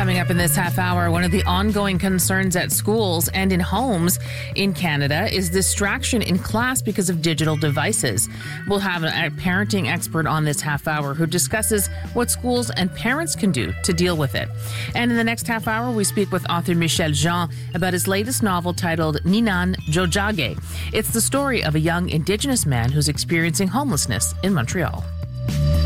Coming up in this half hour, one of the ongoing concerns at schools and in homes in Canada is distraction in class because of digital devices. We'll have a parenting expert on this half hour who discusses what schools and parents can do to deal with it. And in the next half hour, we speak with author Michel Jean about his latest novel titled Ninan Jojage. It's the story of a young Indigenous man who's experiencing homelessness in Montreal.